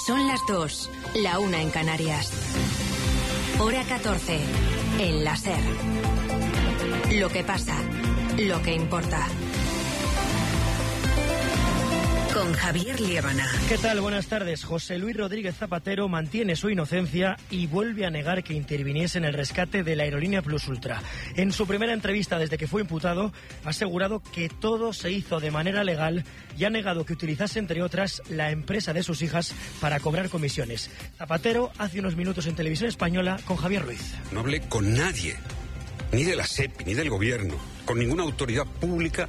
Son las 2, la 1 en Canarias. Hora 14, en la SER. Lo que pasa, lo que importa. Con Javier Liébana. ¿Qué tal? Buenas tardes. José Luis Rodríguez Zapatero mantiene su inocencia y vuelve a negar que interviniese en el rescate de la aerolínea Plus Ultra. En su primera entrevista desde que fue imputado, ha asegurado que todo se hizo de manera legal y ha negado que utilizase, entre otras, la empresa de sus hijas para cobrar comisiones. Zapatero hace unos minutos en Televisión Española con Javier Ruiz. No hablé con nadie, ni de la SEPI, ni del gobierno, con ninguna autoridad pública.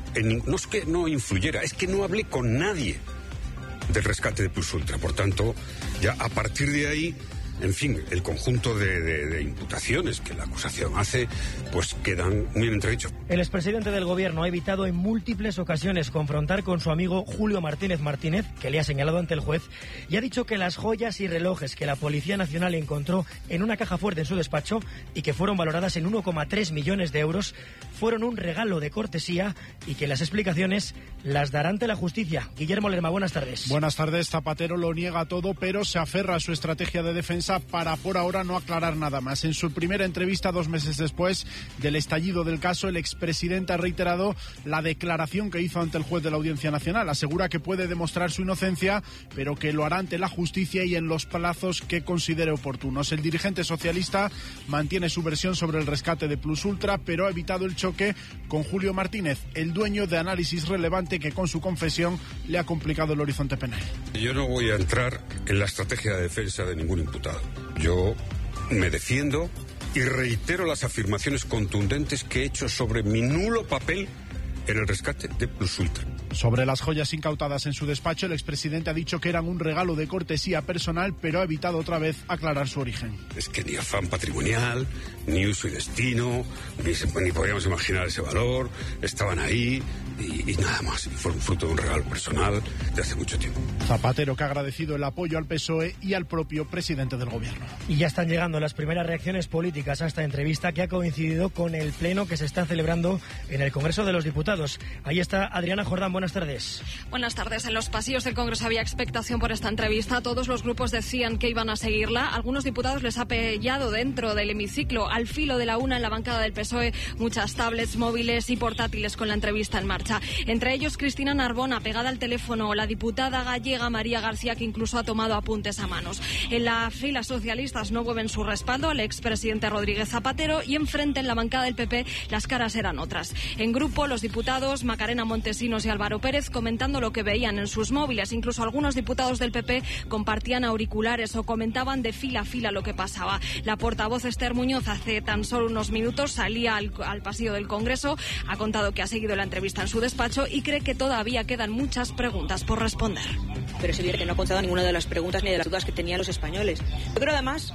No es que no influyera, es que no hablé con nadie del rescate de Plus Ultra. Por tanto, ya a partir de ahí, en fin, el conjunto de imputaciones que la acusación hace, pues quedan muy en entredicho. El expresidente del gobierno ha evitado en múltiples ocasiones confrontar con su amigo Julio Martínez Martínez, que le ha señalado ante el juez, y ha dicho que las joyas y relojes que la Policía Nacional encontró en una caja fuerte en su despacho y que fueron valoradas en 1,3 millones de euros fueron un regalo de cortesía y que las explicaciones las dará ante la justicia. Guillermo Lerma, buenas tardes. Buenas tardes. Zapatero lo niega todo, pero se aferra a su estrategia de defensa para por ahora no aclarar nada más. En su primera entrevista, 2 meses después del estallido del caso, el expresidente ha reiterado la declaración que hizo ante el juez de la Audiencia Nacional. Asegura que puede demostrar su inocencia, pero que lo hará ante la justicia y en los plazos que considere oportunos. El dirigente socialista mantiene su versión sobre el rescate de Plus Ultra, pero ha evitado el choque con Julio Martínez, el dueño de Análisis Relevante, que con su confesión le ha complicado el horizonte penal. Yo no voy a entrar en la estrategia de defensa de ningún imputado. Yo me defiendo y reitero las afirmaciones contundentes que he hecho sobre mi nulo papel en el rescate de Plus Ultra. Sobre las joyas incautadas en su despacho, el expresidente ha dicho que eran un regalo de cortesía personal, pero ha evitado otra vez aclarar su origen. Es que ni afán patrimonial, ni uso y destino, ni podíamos imaginar ese valor, estaban ahí y nada más. Y fueron fruto de un regalo personal de hace mucho tiempo. Zapatero, que ha agradecido el apoyo al PSOE y al propio presidente del gobierno. Y ya están llegando las primeras reacciones políticas a esta entrevista, que ha coincidido con el pleno que se está celebrando en el Congreso de los Diputados. Ahí está Adriana Jordán, buenas tardes. Buenas tardes. En los pasillos del Congreso había expectación por esta entrevista. Todos los grupos decían que iban a seguirla. Algunos diputados les ha pillado dentro del hemiciclo, al filo de la una, en la bancada del PSOE, muchas tablets, móviles y portátiles con la entrevista en marcha. Entre ellos Cristina Narbona, pegada al teléfono, la diputada gallega María García, que incluso ha tomado apuntes a manos. En la fila socialistas no mueven su respaldo al expresidente Rodríguez Zapatero, y enfrente, en la bancada del PP, las caras eran otras. En grupo, los diputados Macarena Montesinos y Álvaro Pérez comentando lo que veían en sus móviles. Incluso algunos diputados del PP compartían auriculares o comentaban de fila a fila lo que pasaba. La portavoz Esther Muñoz hace tan solo unos minutos salía al pasillo del Congreso, ha contado que ha seguido la entrevista en su despacho y cree que todavía quedan muchas preguntas por responder. Pero es evidente que no ha contado ninguna de las preguntas ni de las dudas que tenían los españoles. Yo creo además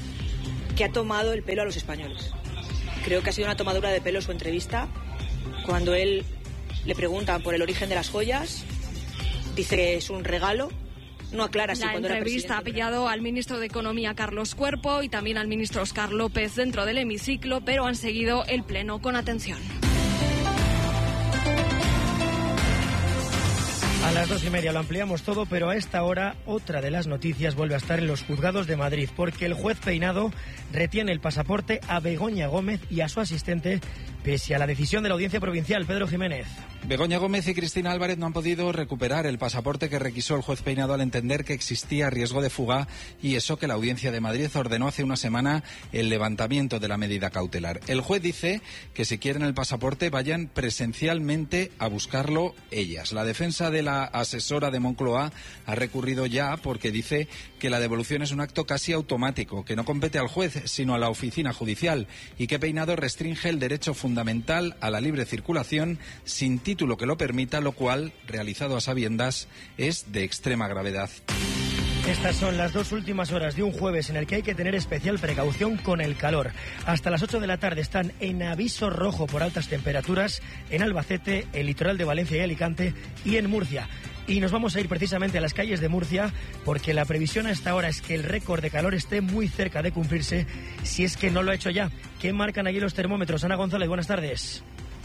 que ha tomado el pelo a los españoles. Creo que ha sido una tomadura de pelo su entrevista. Cuando él le preguntan por el origen de las joyas, dice que es un regalo. No aclara si cuando era presidente. La entrevista ha pillado al ministro de Economía, Carlos Cuerpo, y también al ministro Óscar López dentro del hemiciclo, pero han seguido el pleno con atención. A las 2:30 lo ampliamos todo, pero a esta hora otra de las noticias vuelve a estar en los juzgados de Madrid, porque el juez Peinado retiene el pasaporte a Begoña Gómez y a su asistente, pese a la decisión de la Audiencia Provincial. Pedro Jiménez. Begoña Gómez y Cristina Álvarez no han podido recuperar el pasaporte que requisó el juez Peinado al entender que existía riesgo de fuga, y eso que la Audiencia de Madrid ordenó hace una semana el levantamiento de la medida cautelar. El juez dice que si quieren el pasaporte vayan presencialmente a buscarlo ellas. La defensa de la asesora de Moncloa ha recurrido ya porque dice que la devolución es un acto casi automático, que no compete al juez sino a la oficina judicial, y que Peinado restringe el derecho fundamental a la libre circulación sin título que lo permita, lo cual, realizado a sabiendas, es de extrema gravedad. Estas son las 2 últimas horas de un jueves en el que hay que tener especial precaución con el calor. Hasta las 8 de la tarde están en aviso rojo por altas temperaturas en Albacete, el litoral de Valencia y Alicante, y en Murcia. Y nos vamos a ir precisamente a las calles de Murcia, porque la previsión a esta hora es que el récord de calor esté muy cerca de cumplirse, si es que no lo ha hecho ya. ¿Qué marcan allí los termómetros? Ana González, buenas tardes.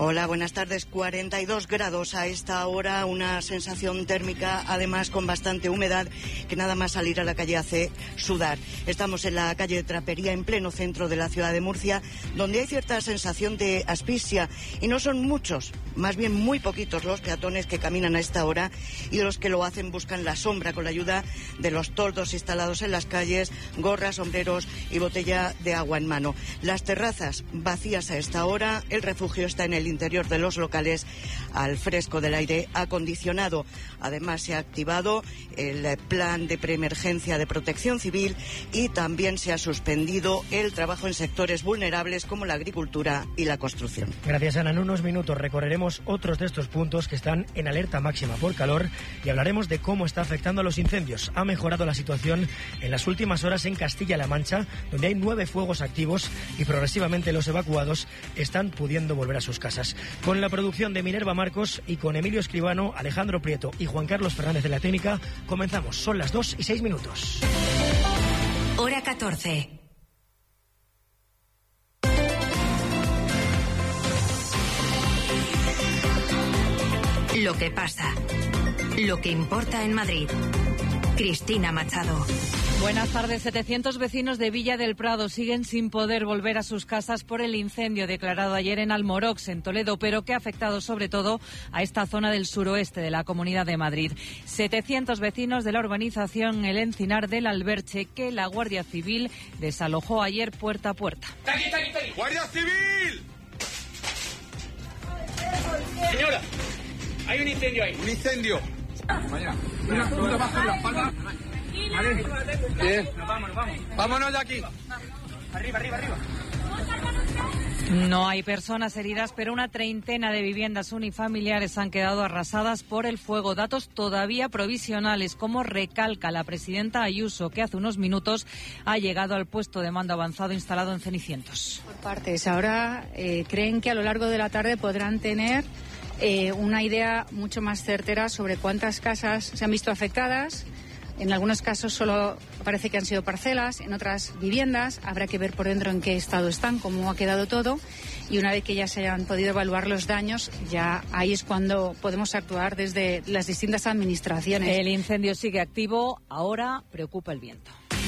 Hola, buenas tardes. 42 grados a esta hora, una sensación térmica, además con bastante humedad, que nada más salir a la calle hace sudar. Estamos en la calle de Trapería, en pleno centro de la ciudad de Murcia, donde hay cierta sensación de asfixia, y no son muchos, más bien muy poquitos los peatones que caminan a esta hora, y los que lo hacen buscan la sombra con la ayuda de los toldos instalados en las calles, gorras, sombreros y botella de agua en mano. Las terrazas vacías a esta hora, el refugio está en el interior de los locales al fresco del aire acondicionado. Además se ha activado el plan de preemergencia de protección civil y también se ha suspendido el trabajo en sectores vulnerables como la agricultura y la construcción. Gracias, Ana. En unos minutos recorreremos otros de estos puntos que están en alerta máxima por calor y hablaremos de cómo está afectando a los incendios. Ha mejorado la situación en las últimas horas en Castilla-La Mancha, donde hay 9 fuegos activos y progresivamente los evacuados están pudiendo volver a sus casas. Con la producción de Minerva Marcos y con Emilio Escribano, Alejandro Prieto y Juan Carlos Fernández de la técnica, comenzamos. Son las 2:06. Hora 14. Lo que pasa. Lo que importa en Madrid. Cristina Machado. Buenas tardes. 700 vecinos de Villa del Prado siguen sin poder volver a sus casas por el incendio declarado ayer en Almorox, en Toledo, pero que ha afectado sobre todo a esta zona del suroeste de la Comunidad de Madrid. 700 vecinos de la urbanización El Encinar del Alberche, que la Guardia Civil desalojó ayer puerta a puerta. ¡Aquí! ¡Guardia Civil! Señora, hay un incendio ahí. ¿Un incendio? Vaya, mira, tú te bajas la espalda. Vale. Bien. Vamos. Vámonos de aquí. Arriba. No hay personas heridas, pero una treintena de viviendas unifamiliares han quedado arrasadas por el fuego. Datos todavía provisionales, como recalca la presidenta Ayuso, que hace unos minutos ha llegado al puesto de mando avanzado instalado en Cenicientos. Por partes. Ahora creen que a lo largo de la tarde podrán tener una idea mucho más certera sobre cuántas casas se han visto afectadas. En algunos casos solo parece que han sido parcelas, en otras viviendas. Habrá que ver por dentro en qué estado están, cómo ha quedado todo. Y una vez que ya se han podido evaluar los daños, ya ahí es cuando podemos actuar desde las distintas administraciones. El incendio sigue activo, ahora preocupa el viento.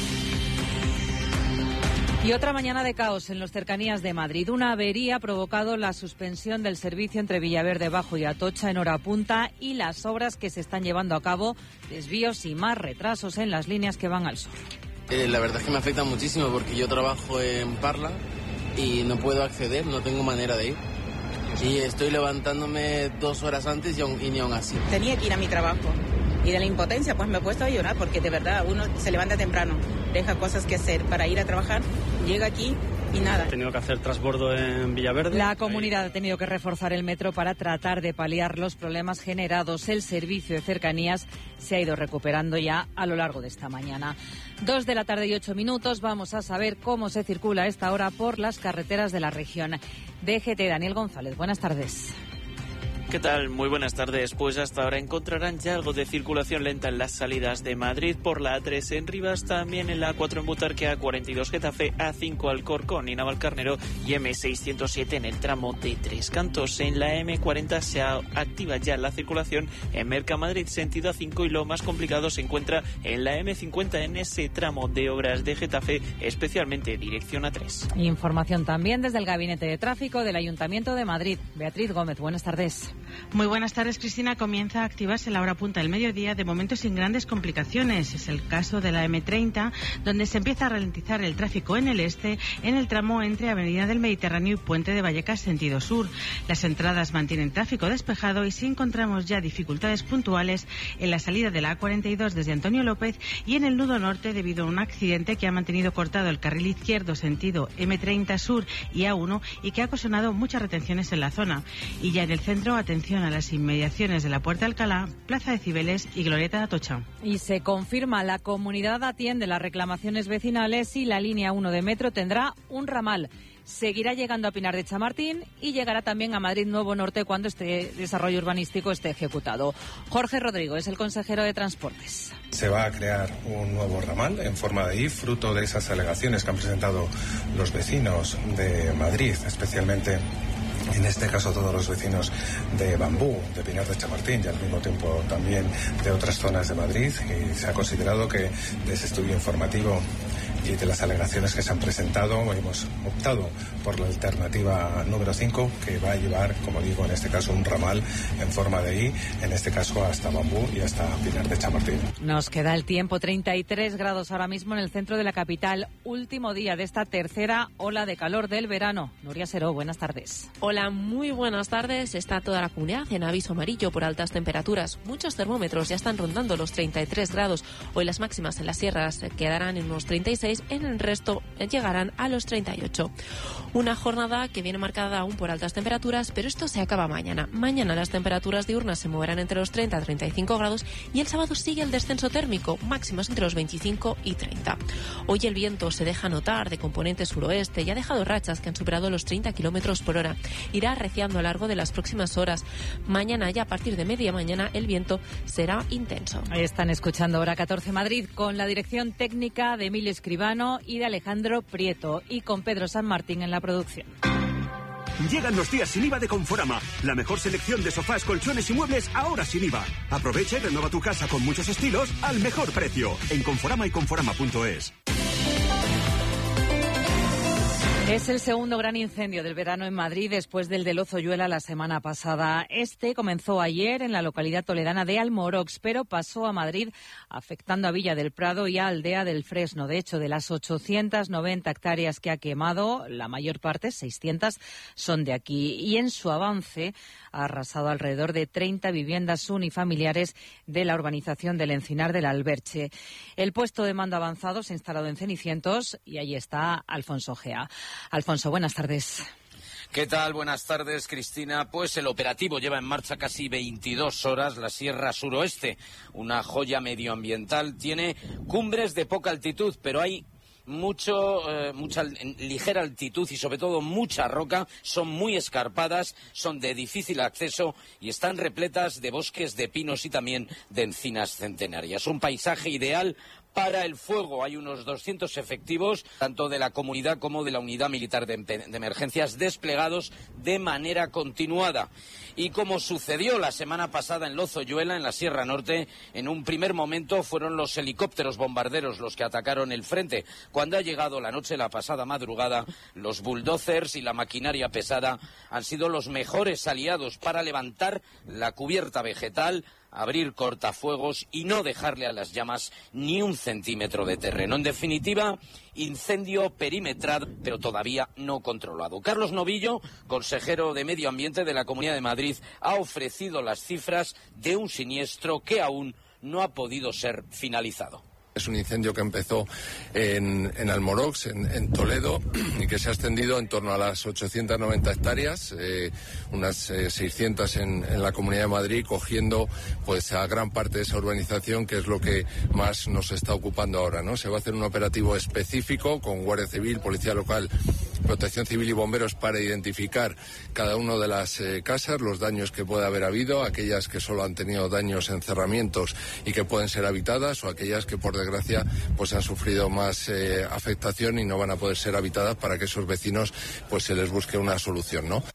Y otra mañana de caos en las cercanías de Madrid. Una avería ha provocado la suspensión del servicio entre Villaverde Bajo y Atocha en hora punta y las obras que se están llevando a cabo, desvíos y más retrasos en las líneas que van al sur. La verdad es que me afecta muchísimo porque yo trabajo en Parla y no puedo acceder, no tengo manera de ir. Y estoy levantándome 2 horas antes y ni aún así. Tenía que ir a mi trabajo. Y de la impotencia, pues me he puesto a llorar porque de verdad uno se levanta temprano, deja cosas que hacer para ir a trabajar, llega aquí y nada. He tenido que hacer transbordo en Villaverde. La comunidad ha tenido que reforzar el metro para tratar de paliar los problemas generados. El servicio de cercanías se ha ido recuperando ya a lo largo de esta mañana. 2:08 p.m. Vamos a saber cómo se circula a esta hora por las carreteras de la región. DGT, Daniel González, buenas tardes. ¿Qué tal? Muy buenas tardes. Pues hasta ahora encontrarán ya algo de circulación lenta en las salidas de Madrid por la A3 en Rivas, también en la A4 en Butarque, A42 Getafe, A5 Alcorcón y Navalcarnero y M607 en el tramo de Tres Cantos. En la M40 se activa ya la circulación en Mercamadrid sentido A5 y lo más complicado se encuentra en la M50 en ese tramo de obras de Getafe, especialmente dirección A3. Información también desde el Gabinete de Tráfico del Ayuntamiento de Madrid. Beatriz Gómez, buenas tardes. Muy buenas tardes, Cristina. Comienza a activarse la hora punta del mediodía, de momento sin grandes complicaciones. Es el caso de la M30, donde se empieza a ralentizar el tráfico en el este, en el tramo entre Avenida del Mediterráneo y Puente de Vallecas, sentido sur. Las entradas mantienen tráfico despejado y sí encontramos ya dificultades puntuales en la salida de la A42 desde Antonio López y en el nudo norte debido a un accidente que ha mantenido cortado el carril izquierdo sentido M30 sur y A1 y que ha ocasionado muchas retenciones en la zona. Y ya en el centro, atención a las inmediaciones de la Puerta Alcalá, Plaza de Cibeles y Glorieta de Atocha. Y se confirma, la comunidad atiende las reclamaciones vecinales y la línea 1 de metro tendrá un ramal. Seguirá llegando a Pinar de Chamartín y llegará también a Madrid Nuevo Norte cuando este desarrollo urbanístico esté ejecutado. Jorge Rodrigo es el consejero de Transportes. Se va a crear un nuevo ramal en forma de IF, fruto de esas alegaciones que han presentado los vecinos de Madrid, especialmente en este caso todos los vecinos de Bambú, de Pinar de Chamartín y al mismo tiempo también de otras zonas de Madrid, y se ha considerado que de ese estudio informativo y de las alegaciones que se han presentado hemos optado por la alternativa número 5, que va a llevar, como digo, en este caso un ramal en forma de I, en este caso hasta Bambú y hasta Pinar de Chamartín. Nos queda el tiempo, 33 grados ahora mismo en el centro de la capital, último día de esta tercera ola de calor del verano. Nuria Seró, buenas tardes. Hola, muy buenas tardes. Está toda la comunidad en aviso amarillo por altas temperaturas. Muchos termómetros ya están rondando los 33 grados. Hoy las máximas en las sierras quedarán en unos 36, en el resto llegarán a los 38. Una jornada que viene marcada aún por altas temperaturas, pero esto se acaba mañana. Mañana las temperaturas diurnas se moverán entre los 30 y 35 grados y el sábado sigue el descenso térmico, máximas entre los 25 y 30. Hoy el viento se deja notar de componente suroeste y ha dejado rachas que han superado los 30 kilómetros por hora. Irá arreciando a lo largo de las próximas horas. Mañana, ya a partir de media mañana, el viento será intenso. Están escuchando Hora 14 Madrid con la dirección técnica de Emilio Escribano y de Alejandro Prieto, y con Pedro San Martín en la producción. Llegan los días sin IVA de Conforama. La mejor selección de sofás, colchones y muebles ahora sin IVA. Aprovecha y renueva tu casa con muchos estilos al mejor precio. En Conforama y Conforama.es. Es el segundo gran incendio del verano en Madrid después del de Lozoyuela la semana pasada. Este comenzó ayer en la localidad toledana de Almorox, pero pasó a Madrid afectando a Villa del Prado y a Aldea del Fresno. De hecho, de las 890 hectáreas que ha quemado, la mayor parte, 600, son de aquí. Y en su avance ha arrasado alrededor de 30 viviendas unifamiliares de la urbanización del Encinar del Alberche. El puesto de mando avanzado se ha instalado en Cenicientos y ahí está Alfonso Gea. Alfonso, buenas tardes. ¿Qué tal? Buenas tardes, Cristina. Pues el operativo lleva en marcha casi 22 horas. La Sierra Suroeste, una joya medioambiental, tiene cumbres de poca altitud, pero hay mucha ligera altitud y sobre todo mucha roca. Son muy escarpadas, son de difícil acceso y están repletas de bosques de pinos y también de encinas centenarias. Un paisaje ideal para el fuego. Hay unos 200 efectivos, tanto de la comunidad como de la unidad militar de emergencias, desplegados de manera continuada. Y como sucedió la semana pasada en Lozoyuela, en la Sierra Norte, en un primer momento fueron los helicópteros bombarderos los que atacaron el frente. Cuando ha llegado la noche, la pasada madrugada, los bulldozers y la maquinaria pesada han sido los mejores aliados para levantar la cubierta vegetal, abrir cortafuegos y no dejarle a las llamas ni un centímetro de terreno. En definitiva, incendio perimetrado, pero todavía no controlado. Carlos Novillo, consejero de Medio Ambiente de la Comunidad de Madrid, ha ofrecido las cifras de un siniestro que aún no ha podido ser finalizado. Es un incendio que empezó en Almorox, en Toledo, y que se ha extendido en torno a las 890 hectáreas, unas 600 en la Comunidad de Madrid, cogiendo pues a gran parte de esa urbanización, que es lo que más nos está ocupando ahora, ¿no? Se va a hacer un operativo específico con Guardia Civil, Policía Local, Protección Civil y bomberos para identificar cada una de las casas, los daños que puede haber habido, aquellas que solo han tenido daños en cerramientos y que pueden ser habitadas, o aquellas que por desgracia pues han sufrido más afectación y no van a poder ser habitadas, para que esos vecinos pues se les busque una solución, ¿no?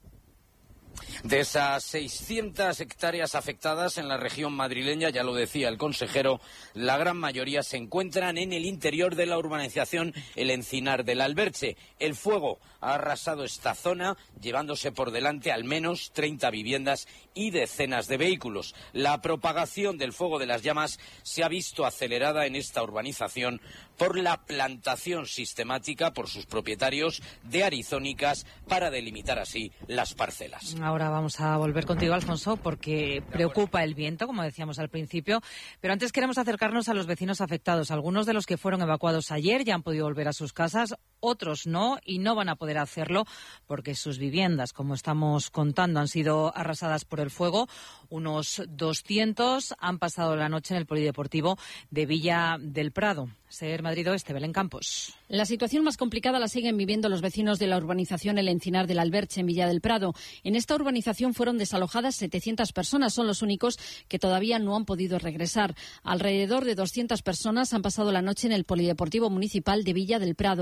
De esas 600 hectáreas afectadas en la región madrileña, ya lo decía el consejero, la gran mayoría se encuentran en el interior de la urbanización El Encinar del Alberche. El fuego ha arrasado esta zona, llevándose por delante al menos 30 viviendas y decenas de vehículos. La propagación del fuego de las llamas se ha visto acelerada en esta urbanización por la plantación sistemática por sus propietarios de arizónicas para delimitar así las parcelas. Ahora vamos a volver contigo, Alfonso, porque preocupa el viento, como decíamos al principio, pero antes queremos acercarnos a los vecinos afectados. Algunos de los que fueron evacuados ayer ya han podido volver a sus casas, otros no, y no van a poder hacerlo porque sus viviendas, como estamos contando, han sido arrasadas por el fuego. Unos 200 han pasado la noche en el polideportivo de Villa del Prado. Ser Madrid Oeste, Belén Campos. La situación más complicada la siguen viviendo los vecinos de la urbanización El Encinar del Alberche, en Villa del Prado. En esta urbanización fueron desalojadas 700 personas. Son los únicos que todavía no han podido regresar. Alrededor de 200 personas han pasado la noche en el polideportivo municipal de Villa del Prado. Allí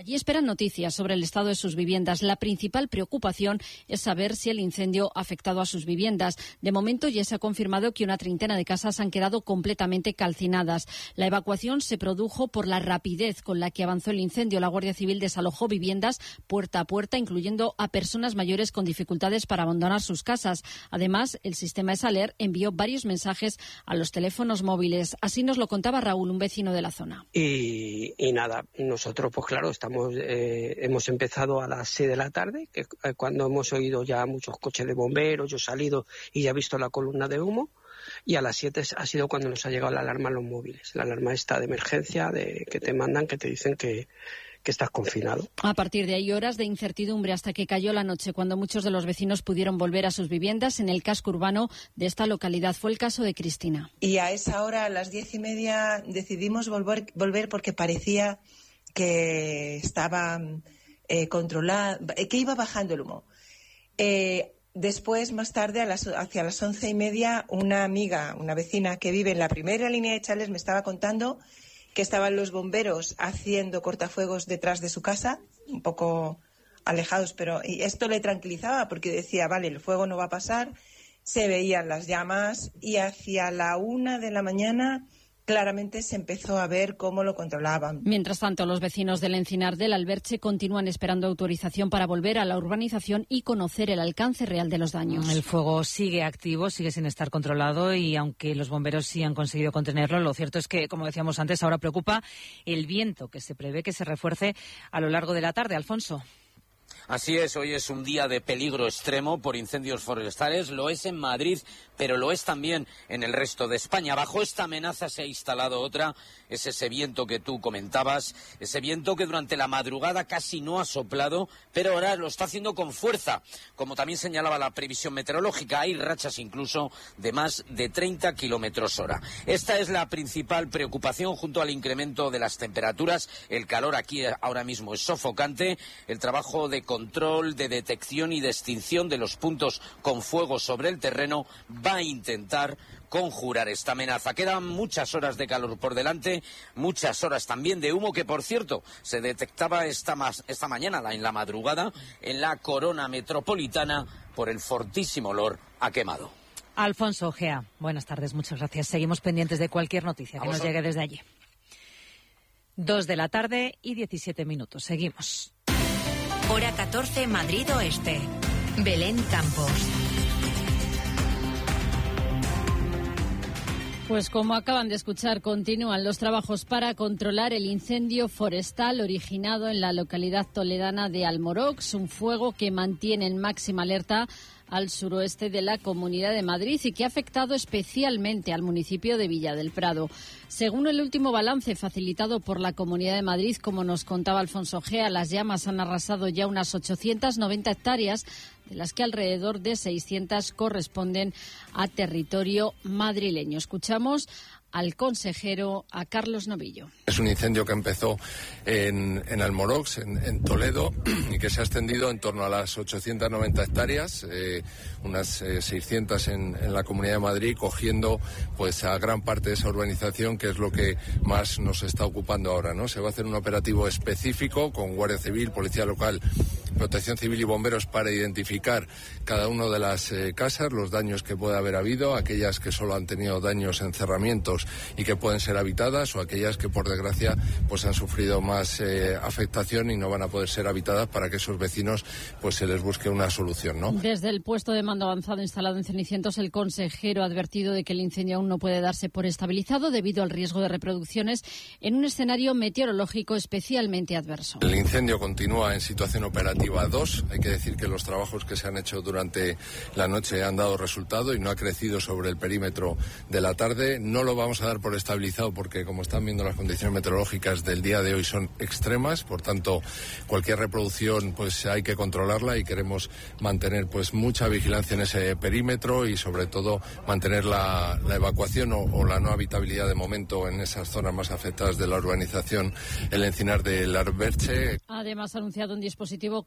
y esperan noticias sobre el estado de sus viviendas. La principal preocupación es saber si el incendio ha afectado a sus viviendas. De momento ya se ha confirmado que una treintena de casas han quedado completamente calcinadas. La evacuación se produjo por la rapidez con la que avanzó el incendio. La Guardia Civil desalojó viviendas puerta a puerta, incluyendo a personas mayores con dificultades para abandonar sus casas. Además, el sistema ESALER envió varios mensajes a los teléfonos móviles. Así nos lo contaba Raúl, un vecino de la zona. Y nada, nosotros pues claro, hemos empezado a las 6 de la tarde, que cuando hemos oído ya muchos coches de bomberos, yo he salido y ya he visto la columna de humo, y a las 7 ha sido cuando nos ha llegado la alarma en los móviles, la alarma esta de emergencia que te mandan, que te dicen que estás confinado. A partir de ahí, horas de incertidumbre hasta que cayó la noche, cuando muchos de los vecinos pudieron volver a sus viviendas en el casco urbano de esta localidad. Fue el caso de Cristina. Y a esa hora, a las 10:30, decidimos volver porque parecía que estaba controlado, que iba bajando el humo. Después, más tarde, hacia las 11:30, una amiga, una vecina que vive en la primera línea de Chales, me estaba contando que estaban los bomberos haciendo cortafuegos detrás de su casa, un poco alejados, y esto le tranquilizaba porque decía, vale, el fuego no va a pasar, se veían las llamas y hacia la 1 de la mañana claramente se empezó a ver cómo lo controlaban. Mientras tanto, los vecinos del Encinar del Alberche continúan esperando autorización para volver a la urbanización y conocer el alcance real de los daños. El fuego sigue activo, sigue sin estar controlado y aunque los bomberos sí han conseguido contenerlo, lo cierto es que, como decíamos antes, ahora preocupa el viento que se prevé que se refuerce a lo largo de la tarde. Alfonso. Así es, hoy es un día de peligro extremo por incendios forestales, lo es en Madrid, pero lo es también en el resto de España. Bajo esta amenaza se ha instalado otra, es ese viento que tú comentabas, ese viento que durante la madrugada casi no ha soplado, pero ahora lo está haciendo con fuerza. Como también señalaba la previsión meteorológica, hay rachas incluso de más de 30 kilómetros hora. Esta es la principal preocupación junto al incremento de las temperaturas. El calor aquí ahora mismo es sofocante, el trabajo de control, de detección y de extinción de los puntos con fuego sobre el terreno va a intentar conjurar esta amenaza. Quedan muchas horas de calor por delante, muchas horas también de humo que, por cierto, se detectaba esta mañana en la madrugada en la corona metropolitana por el fortísimo olor a quemado. Alfonso Gea, buenas tardes, muchas gracias. Seguimos pendientes de cualquier noticia que nos llegue desde allí. 2 de la tarde y 17 minutos. Seguimos. Hora 14, Madrid Oeste. Belén Campos. Pues como acaban de escuchar, continúan los trabajos para controlar el incendio forestal originado en la localidad toledana de Almorox, un fuego que mantiene en máxima alerta al suroeste de la Comunidad de Madrid y que ha afectado especialmente al municipio de Villa del Prado. Según el último balance facilitado por la Comunidad de Madrid, como nos contaba Alfonso Gea, las llamas han arrasado ya unas 890 hectáreas, de las que alrededor de 600 corresponden a territorio madrileño. Escuchamos al consejero, a Carlos Novillo. Es un incendio que empezó en Almorox, en Toledo, y que se ha extendido en torno a las 890 hectáreas, unas 600 en la Comunidad de Madrid, cogiendo pues a gran parte de esa urbanización, que es lo que más nos está ocupando ahora, ¿no? Se va a hacer un operativo específico con Guardia Civil, Policía Local, Protección Civil y Bomberos para identificar cada una de las casas, los daños que puede haber habido, aquellas que solo han tenido daños en cerramientos y que pueden ser habitadas, o aquellas que por desgracia pues han sufrido más afectación y no van a poder ser habitadas, para que esos vecinos pues se les busque una solución, ¿no? Desde el puesto de mando avanzado instalado en Cenicientos, el consejero ha advertido de que el incendio aún no puede darse por estabilizado debido al riesgo de reproducciones en un escenario meteorológico especialmente adverso. El incendio continúa en situación operativa 2. Hay que decir que los trabajos que se han hecho durante la noche han dado resultado y no ha crecido sobre el perímetro de la tarde. No lo vamos a dar por estabilizado porque, como están viendo, las condiciones meteorológicas del día de hoy son extremas. Por tanto, cualquier reproducción pues hay que controlarla, y queremos mantener pues mucha vigilancia en ese perímetro y sobre todo mantener la evacuación o la no habitabilidad de momento en esas zonas más afectadas de la urbanización El Encinar del Alberche. Además, ha anunciado un dispositivo con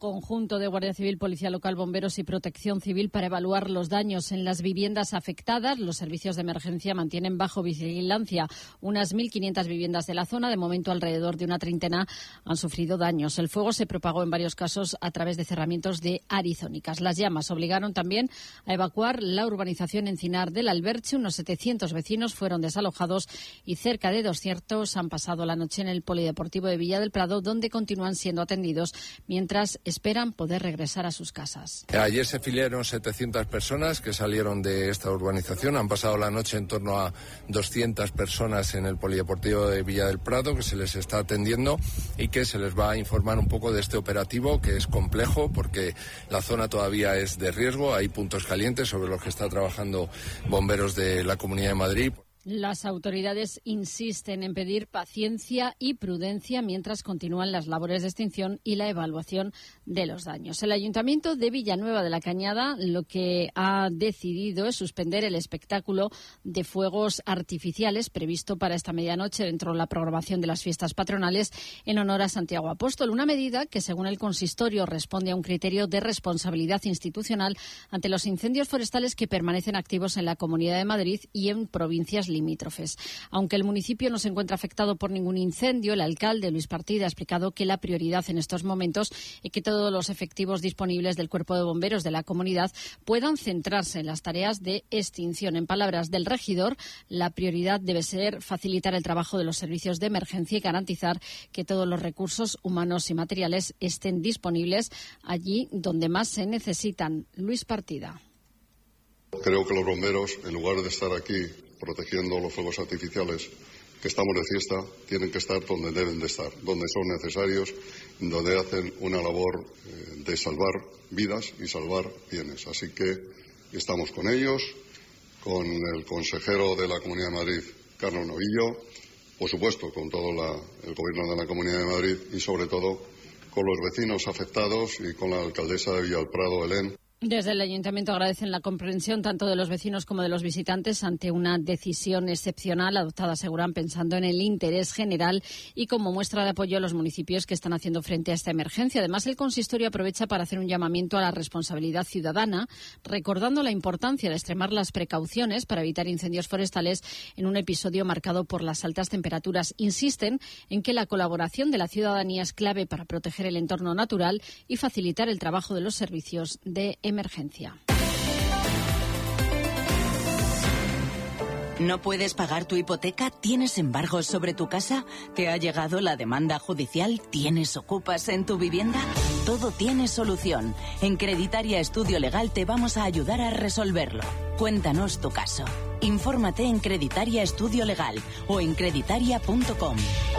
conjunto de Guardia Civil, Policía Local, Bomberos y Protección Civil para evaluar los daños en las viviendas afectadas. Los servicios de emergencia mantienen bajo vigilancia unas 1.500 viviendas de la zona. De momento, alrededor de una treintena han sufrido daños. El fuego se propagó en varios casos a través de cerramientos de arizónicas. Las llamas obligaron también a evacuar la urbanización Encinar del Alberche. Unos 700 vecinos fueron desalojados y cerca de 200 han pasado la noche en el Polideportivo de Villa del Prado, donde continúan siendo atendidos mientras esperan poder regresar a sus casas. Ayer se afiliaron 700 personas que salieron de esta urbanización. Han pasado la noche en torno a 200 personas en el Polideportivo de Villa del Prado, que se les está atendiendo y que se les va a informar un poco de este operativo, que es complejo porque la zona todavía es de riesgo. Hay puntos calientes sobre los que está trabajando bomberos de la Comunidad de Madrid. Las autoridades insisten en pedir paciencia y prudencia mientras continúan las labores de extinción y la evaluación de los daños. El Ayuntamiento de Villanueva de la Cañada lo que ha decidido es suspender el espectáculo de fuegos artificiales previsto para esta medianoche dentro de la programación de las fiestas patronales en honor a Santiago Apóstol. Una medida que, según el consistorio, responde a un criterio de responsabilidad institucional ante los incendios forestales que permanecen activos en la Comunidad de Madrid y en provincias limítrofes. Aunque el municipio no se encuentra afectado por ningún incendio, el alcalde Luis Partida ha explicado que la prioridad en estos momentos es que todos los efectivos disponibles del Cuerpo de Bomberos de la comunidad puedan centrarse en las tareas de extinción. En palabras del regidor, la prioridad debe ser facilitar el trabajo de los servicios de emergencia y garantizar que todos los recursos humanos y materiales estén disponibles allí donde más se necesitan. Luis Partida. Creo que los bomberos, en lugar de estar aquí protegiendo los fuegos artificiales, que estamos de fiesta, tienen que estar donde deben de estar, donde son necesarios, donde hacen una labor de salvar vidas y salvar bienes. Así que estamos con ellos, con el consejero de la Comunidad de Madrid, Carlos Novillo, por supuesto con todo el Gobierno de la Comunidad de Madrid y sobre todo con los vecinos afectados y con la alcaldesa de Villa del Prado, Belén. Desde el Ayuntamiento agradecen la comprensión tanto de los vecinos como de los visitantes ante una decisión excepcional adoptada, aseguran, pensando en el interés general y como muestra de apoyo a los municipios que están haciendo frente a esta emergencia. Además, el consistorio aprovecha para hacer un llamamiento a la responsabilidad ciudadana, recordando la importancia de extremar las precauciones para evitar incendios forestales en un episodio marcado por las altas temperaturas. Insisten en que la colaboración de la ciudadanía es clave para proteger el entorno natural y facilitar el trabajo de los servicios de emergencia. ¿No puedes pagar tu hipoteca? ¿Tienes embargos sobre tu casa? ¿Te ha llegado la demanda judicial? ¿Tienes ocupas en tu vivienda? Todo tiene solución. En Creditaria Estudio Legal te vamos a ayudar a resolverlo. Cuéntanos tu caso. Infórmate en Creditaria Estudio Legal o en creditaria.com.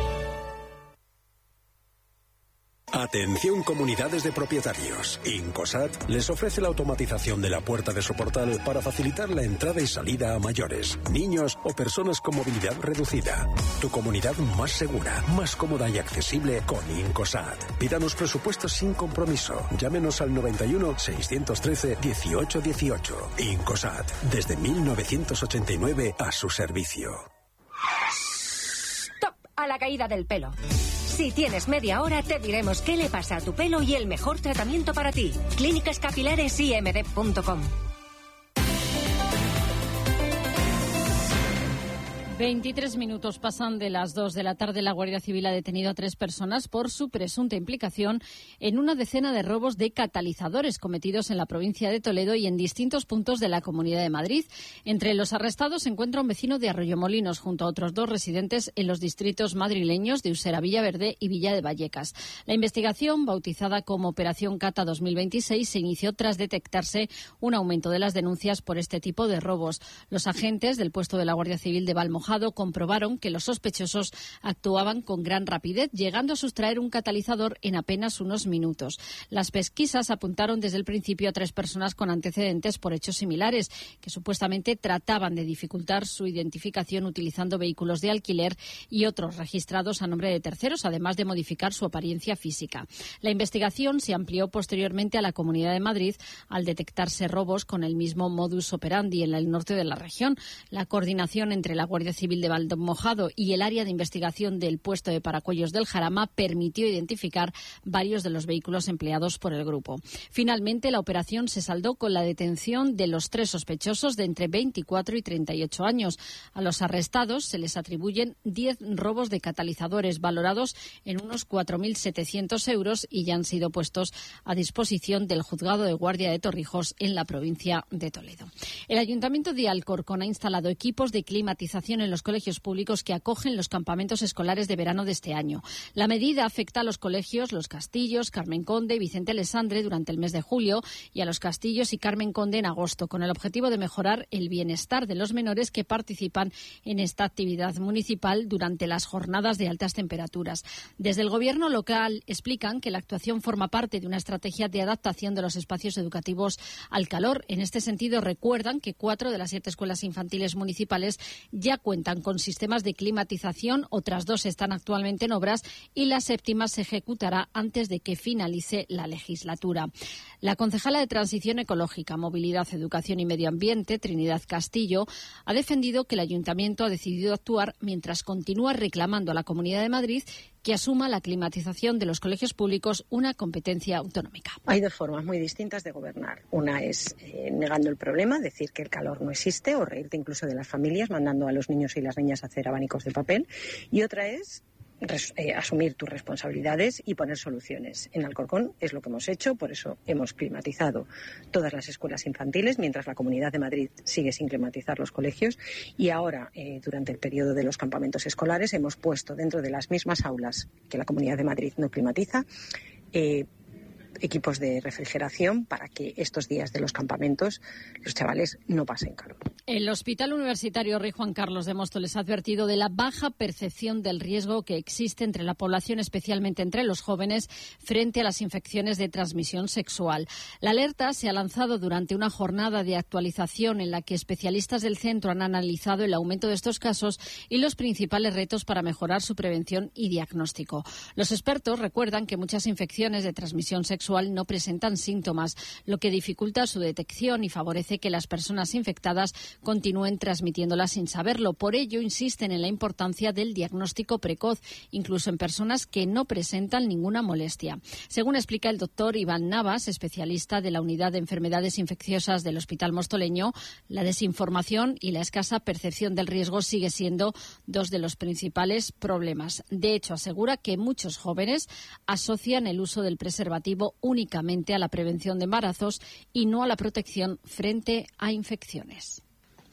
Atención, comunidades de propietarios. Incosat les ofrece la automatización de la puerta de su portal para facilitar la entrada y salida a mayores, niños o personas con movilidad reducida. Tu comunidad más segura, más cómoda y accesible con Incosat. Pídanos presupuestos sin compromiso. Llámenos al 91 613 1818. Incosat, desde 1989 a su servicio. ¡Stop! A la caída del pelo. Si tienes media hora, te diremos qué le pasa a tu pelo y el mejor tratamiento para ti. clínicascapilaresimd.com. 23 minutos pasan de las 2 de la tarde. La Guardia Civil ha detenido a 3 personas por su presunta implicación en una decena de robos de catalizadores cometidos en la provincia de Toledo y en distintos puntos de la Comunidad de Madrid. Entre los arrestados se encuentra un vecino de Arroyomolinos junto a otros 2 residentes en los distritos madrileños de Usera, Villaverde y Villa de Vallecas. La investigación, bautizada como Operación Cata 2026, se inició tras detectarse un aumento de las denuncias por este tipo de robos. Los agentes del puesto de la Guardia Civil de Valmojado comprobaron que los sospechosos actuaban con gran rapidez, llegando a sustraer un catalizador en apenas unos minutos. Las pesquisas apuntaron desde el principio a 3 personas con antecedentes por hechos similares, que supuestamente trataban de dificultar su identificación utilizando vehículos de alquiler y otros registrados a nombre de terceros, además de modificar su apariencia física. La investigación se amplió posteriormente a la Comunidad de Madrid al detectarse robos con el mismo modus operandi en el norte de la región. La coordinación entre la Guardia Civil Civil de Valdemojado y el área de investigación del puesto de Paracuellos del Jarama permitió identificar varios de los vehículos empleados por el grupo. Finalmente, la operación se saldó con la detención de los 3 sospechosos de entre 24 y 38 años. A los arrestados se les atribuyen 10 robos de catalizadores valorados en unos 4.700 euros y ya han sido puestos a disposición del Juzgado de Guardia de Torrijos en la provincia de Toledo. El Ayuntamiento de Alcorcón ha instalado equipos de climatización en los colegios públicos que acogen los campamentos escolares de verano de este año. La medida afecta a los colegios Los Castillos, Carmen Conde y Vicente Alessandre durante el mes de julio y a Los Castillos y Carmen Conde en agosto, con el objetivo de mejorar el bienestar de los menores que participan en esta actividad municipal durante las jornadas de altas temperaturas. Desde el Gobierno local explican que la actuación forma parte de una estrategia de adaptación de los espacios educativos al calor. En este sentido, recuerdan que 4 de las 7 escuelas infantiles municipales ya cuentan con sistemas de climatización, otras 2 están actualmente en obras y la 7ª se ejecutará antes de que finalice la legislatura. La concejala de Transición Ecológica, Movilidad, Educación y Medio Ambiente, Trinidad Castillo, ha defendido que el Ayuntamiento ha decidido actuar mientras continúa reclamando a la Comunidad de Madrid que asuma la climatización de los colegios públicos, una competencia autonómica. Hay 2 formas muy distintas de gobernar. Una es negando el problema, decir que el calor no existe o reírte incluso de las familias, mandando a los niños y las niñas a hacer abanicos de papel. Y otra es asumir tus responsabilidades y poner soluciones. En Alcorcón es lo que hemos hecho, por eso hemos climatizado todas las escuelas infantiles, mientras la Comunidad de Madrid sigue sin climatizar los colegios. Y ahora, durante el periodo de los campamentos escolares, hemos puesto dentro de las mismas aulas que la Comunidad de Madrid no climatiza, equipos de refrigeración para que estos días de los campamentos los chavales no pasen calor. El Hospital Universitario Rey Juan Carlos de Móstoles ha advertido de la baja percepción del riesgo que existe entre la población, especialmente entre los jóvenes, frente a las infecciones de transmisión sexual. La alerta se ha lanzado durante una jornada de actualización en la que especialistas del centro han analizado el aumento de estos casos y los principales retos para mejorar su prevención y diagnóstico. Los expertos recuerdan que muchas infecciones de transmisión sexual no presentan síntomas, lo que dificulta su detección y favorece que las personas infectadas continúen transmitiéndolas sin saberlo. Por ello, insisten en la importancia del diagnóstico precoz, incluso en personas que no presentan ninguna molestia. Según explica el doctor Iván Navas, especialista de la Unidad de Enfermedades Infecciosas del Hospital Mostoleño, la desinformación y la escasa percepción del riesgo sigue siendo 2 de los principales problemas. De hecho, asegura que muchos jóvenes asocian el uso del preservativo únicamente a la prevención de embarazos y no a la protección frente a infecciones.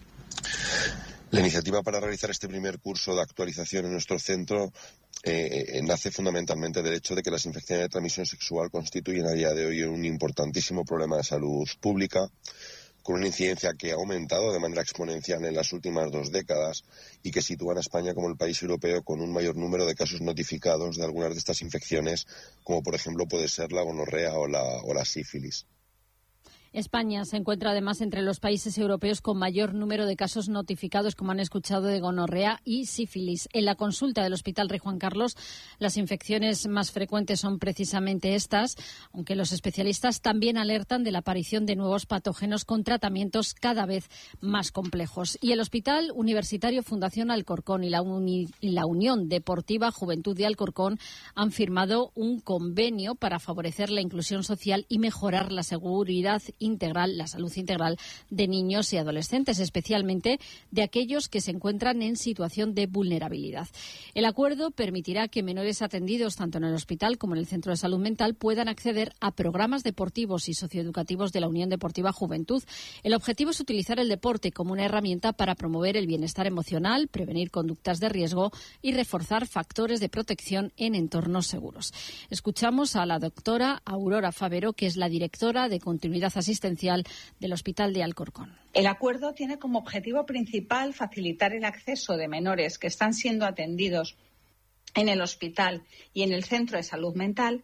La iniciativa para realizar este primer curso de actualización en nuestro centro nace fundamentalmente del hecho de que las infecciones de transmisión sexual constituyen a día de hoy un importantísimo problema de salud pública, con una incidencia que ha aumentado de manera exponencial en las últimas 2 décadas y que sitúa a España como el país europeo con un mayor número de casos notificados de algunas de estas infecciones, como por ejemplo puede ser la gonorrea o la sífilis. España se encuentra además entre los países europeos con mayor número de casos notificados, como han escuchado, de gonorrea y sífilis. En la consulta del Hospital Rey Juan Carlos, las infecciones más frecuentes son precisamente estas, aunque los especialistas también alertan de la aparición de nuevos patógenos con tratamientos cada vez más complejos. Y el Hospital Universitario Fundación Alcorcón y la Unión Deportiva Juventud de Alcorcón han firmado un convenio para favorecer la inclusión social y mejorar la seguridad integral, la salud integral de niños y adolescentes, especialmente de aquellos que se encuentran en situación de vulnerabilidad. El acuerdo permitirá que menores atendidos tanto en el hospital como en el centro de salud mental puedan acceder a programas deportivos y socioeducativos de la Unión Deportiva Juventud. El objetivo es utilizar el deporte como una herramienta para promover el bienestar emocional, prevenir conductas de riesgo y reforzar factores de protección en entornos seguros. Escuchamos a la doctora Aurora Favero, que es la directora de Continuidad Asistencial del Hospital de Alcorcón. El acuerdo tiene como objetivo principal facilitar el acceso de menores que están siendo atendidos en el hospital y en el centro de salud mental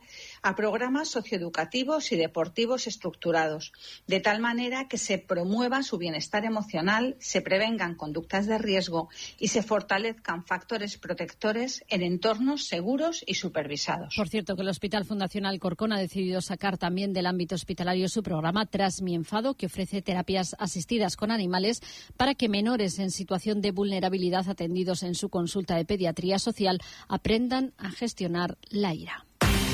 a programas socioeducativos y deportivos estructurados, de tal manera que se promueva su bienestar emocional, se prevengan conductas de riesgo y se fortalezcan factores protectores en entornos seguros y supervisados. Por cierto, que el Hospital Fundación Alcorcón ha decidido sacar también del ámbito hospitalario su programa Tras mi enfado, que ofrece terapias asistidas con animales para que menores en situación de vulnerabilidad atendidos en su consulta de pediatría social aprendan a gestionar la ira.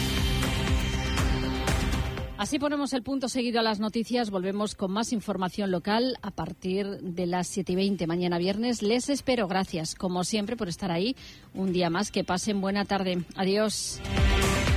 Así ponemos el punto seguido a las noticias. Volvemos con más información local a partir de las 7:20 mañana viernes. Les espero. Gracias, como siempre, por estar ahí un día más. Que pasen buena tarde. Adiós.